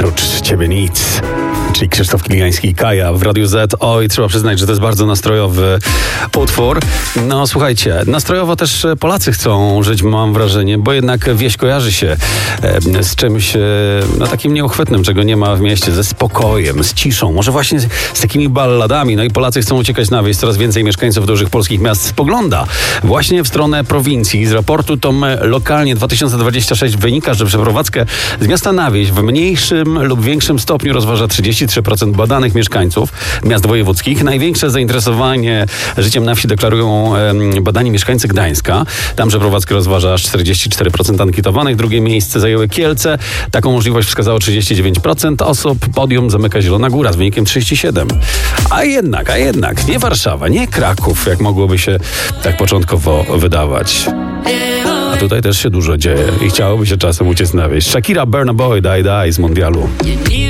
oprócz ciebie nic. Czyli Krzysztof Kiliański i Kaja w Radiu Z. Oj, trzeba przyznać, że to jest bardzo nastrojowy utwór. No słuchajcie, nastrojowo też Polacy chcą żyć, mam wrażenie, bo jednak wieś kojarzy się z czymś takim nieuchwytnym, czego nie ma w mieście, ze spokojem, z ciszą, może właśnie z takimi balladami. No i Polacy chcą uciekać na wieś. Coraz więcej mieszkańców dużych polskich miast spogląda właśnie w stronę prowincji. Z raportu Tom Lokalnie 2026 wynika, że przeprowadzkę z miasta na wieś w mniejszym lub większym stopniu rozważa 33% badanych mieszkańców miast wojewódzkich. Największe zainteresowanie życiem na wsi deklarują badani mieszkańcy Gdańska. Tam przeprowadzkę rozważa aż 44% ankietowanych. Drugie miejsce zajęły Kielce. Taką możliwość wskazało 39% osób. Podium zamyka Zielona Góra z wynikiem 37%. A jednak nie Warszawa, nie Kraków, jak mogłoby się tak początkowo wydawać. A tutaj też się dużo dzieje i chciałoby się czasem uciec na wieś. Shakira, Burna Boy, Die Die z mundialu.